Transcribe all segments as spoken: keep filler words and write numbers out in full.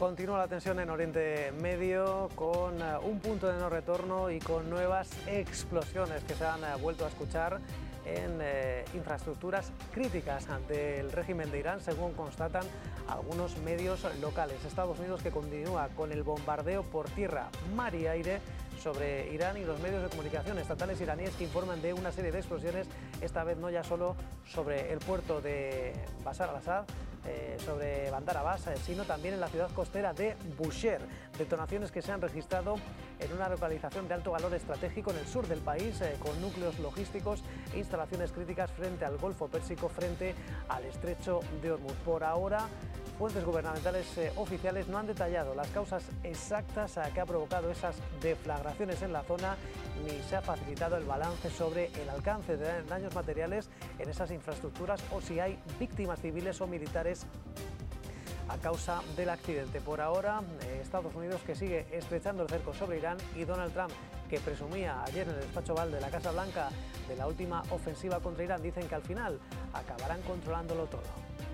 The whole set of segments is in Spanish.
Continúa la tensión en Oriente Medio con un punto de no retorno y con nuevas explosiones que se han vuelto a escuchar en eh, infraestructuras críticas ante el régimen de Irán, según constatan algunos medios locales. Estados Unidos que continúa con el bombardeo por tierra, mar y aire sobre Irán, y los medios de comunicación estatales iraníes que informan de una serie de explosiones, esta vez no ya solo sobre el puerto de Bashar al-Assad, eh, sobre Bandar Abbas, eh, sino también en la ciudad costera de Bushehr. Detonaciones que se han registrado en una localización de alto valor estratégico en el sur del país, eh, con núcleos logísticos e instalaciones críticas frente al Golfo Pérsico, frente al Estrecho de Hormuz. Por ahora, fuentes gubernamentales eh, oficiales no han detallado las causas exactas eh, que ha provocado esas deflagraciones en la zona, ni se ha facilitado el balance sobre el alcance de daños materiales en esas infraestructuras o si hay víctimas civiles o militares a causa del accidente. Por ahora, eh, Estados Unidos que sigue estrechando el cerco sobre Irán, y Donald Trump, que presumía ayer en el despacho Oval de la Casa Blanca de la última ofensiva contra Irán, dicen que al final acabarán controlándolo todo.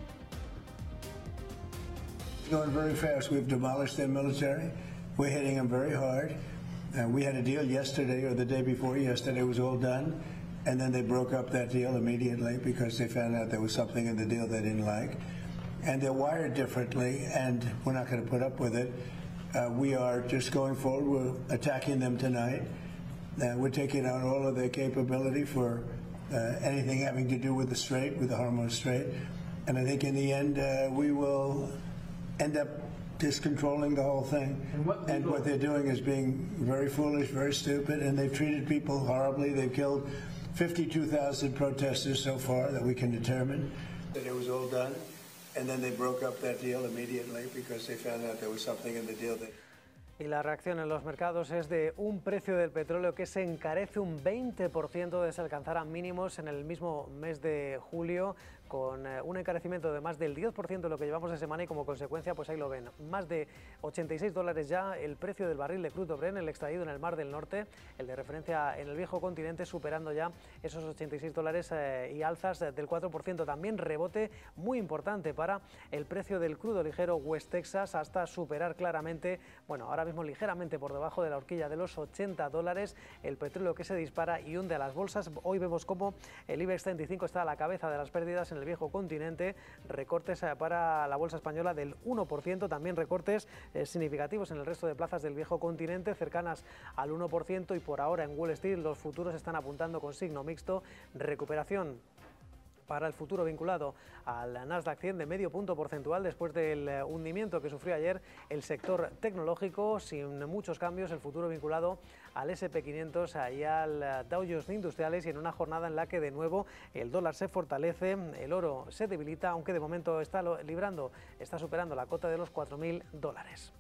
Going very fast. We've demolished their military. We're hitting them very hard. Uh, we had a deal yesterday or the day before yesterday. It was all done, and then they broke up that deal immediately because they found out there was something in the deal they didn't like. And they're wired differently, and we're not going to put up with it. Uh, we are just going forward. We're attacking them tonight. Uh, we're taking out all of their capability for uh, anything having to do with the Strait, with the Hormuz Strait. And I think in the end, uh, we will end up just controlling the whole thing. And what, and what they're doing is being very foolish, very stupid, and they've treated people horribly. They've killed fifty-two thousand protesters so far that we can determine. That it was all done, and then they broke up that deal immediately because they found out there was something in the deal that... Y la reacción en los mercados es de un precio del petróleo que se encarece un veinte por ciento desde alcanzar a mínimos en el mismo mes de julio, con un encarecimiento de más del diez por ciento de lo que llevamos de semana, y como consecuencia, pues ahí lo ven, más de ochenta y seis dólares ya el precio del barril de crudo Brent, el extraído en el Mar del Norte, el de referencia en el viejo continente, superando ya esos ochenta y seis dólares eh, y alzas del cuatro por ciento. También rebote muy importante para el precio del crudo ligero West Texas, hasta superar claramente, bueno, ahora mismo ligeramente por debajo de la horquilla de los ochenta dólares, el petróleo que se dispara y hunde a las bolsas. Hoy vemos cómo el IBEX treinta y cinco está a la cabeza de las pérdidas en el viejo continente, recortes para la bolsa española del uno por ciento, también recortes eh, significativos en el resto de plazas del viejo continente, cercanas al uno por ciento, y por ahora en Wall Street los futuros están apuntando con signo mixto, recuperación para el futuro vinculado al Nasdaq cien de medio punto porcentual después del hundimiento que sufrió ayer el sector tecnológico. Sin muchos cambios, el futuro vinculado al ese and pe quinientos y al Dow Jones Industriales, y en una jornada en la que de nuevo el dólar se fortalece, el oro se debilita, aunque de momento está librando, está superando la cota de los cuatro mil dólares.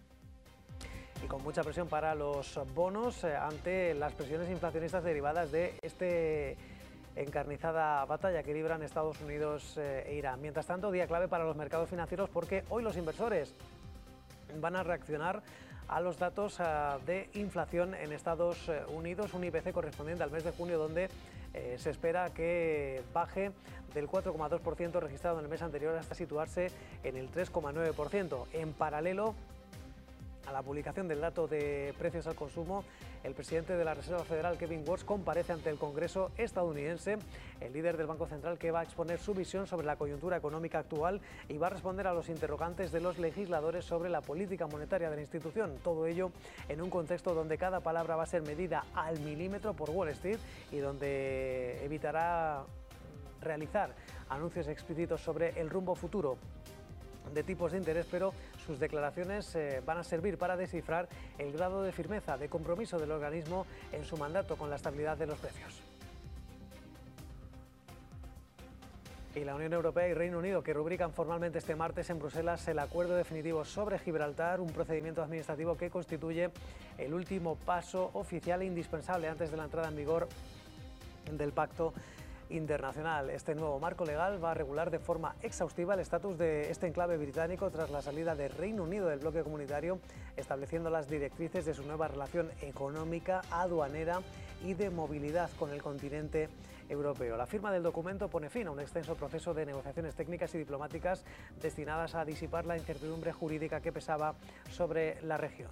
Y con mucha presión para los bonos eh, ante las presiones inflacionistas derivadas de este encarnizada batalla que libran Estados Unidos e Irán. Mientras tanto, día clave para los mercados financieros, porque hoy los inversores van a reaccionar a los datos de inflación en Estados Unidos, un I P C correspondiente al mes de junio, donde eh, se espera que baje del cuatro coma dos por ciento registrado en el mes anterior hasta situarse en el tres coma nueve por ciento. En paralelo a la publicación del dato de precios al consumo, el presidente de la Reserva Federal, Kevin Warsh, comparece ante el Congreso estadounidense, el líder del Banco Central, que va a exponer su visión sobre la coyuntura económica actual y va a responder a los interrogantes de los legisladores sobre la política monetaria de la institución. Todo ello en un contexto donde cada palabra va a ser medida al milímetro por Wall Street y donde evitará realizar anuncios explícitos sobre el rumbo futuro de tipos de interés, pero sus declaraciones eh, van a servir para descifrar el grado de firmeza, de compromiso del organismo en su mandato con la estabilidad de los precios. Y la Unión Europea y Reino Unido, que rubrican formalmente este martes en Bruselas el acuerdo definitivo sobre Gibraltar, un procedimiento administrativo que constituye el último paso oficial e indispensable antes de la entrada en vigor del pacto internacional. Este nuevo marco legal va a regular de forma exhaustiva el estatus de este enclave británico tras la salida del Reino Unido del bloque comunitario, estableciendo las directrices de su nueva relación económica, aduanera y de movilidad con el continente europeo. La firma del documento pone fin a un extenso proceso de negociaciones técnicas y diplomáticas destinadas a disipar la incertidumbre jurídica que pesaba sobre la región.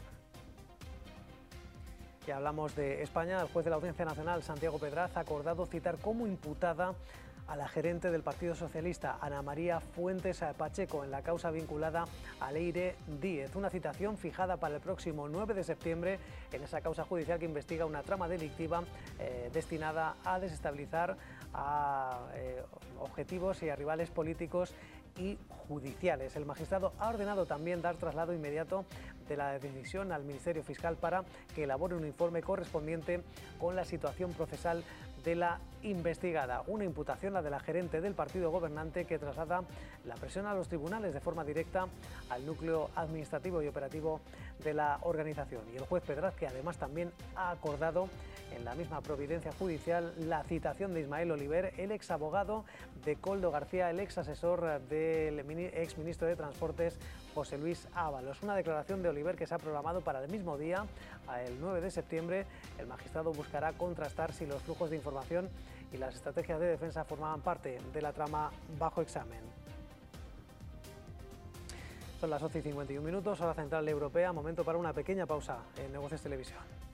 Y hablamos de España. El juez de la Audiencia Nacional, Santiago Pedraz, ha acordado citar como imputada a la gerente del Partido Socialista, Ana María Fuentes Pacheco, en la causa vinculada a Leire Díez. Una citación fijada para el próximo nueve de septiembre en esa causa judicial que investiga una trama delictiva eh, destinada a desestabilizar a eh, objetivos y a rivales políticos y judiciales. El magistrado ha ordenado también dar traslado inmediato de la decisión al Ministerio Fiscal para que elabore un informe correspondiente con la situación procesal de la investigada. Una imputación, la de la gerente del partido gobernante, que traslada la presión a los tribunales de forma directa al núcleo administrativo y operativo de la organización. Y el juez Pedraz, que además también ha acordado en la misma providencia judicial la citación de Ismael Oliver, el ex abogado de Koldo García, el ex asesor del ex ministro de Transportes José Luis Ábalos. Una declaración de Oliver que se ha programado para el mismo día, el nueve de septiembre. El magistrado buscará contrastar si los flujos de información y las estrategias de defensa formaban parte de la trama bajo examen. Son las once y cincuenta y un minutos, hora central europea, momento para una pequeña pausa en Negocios Televisión.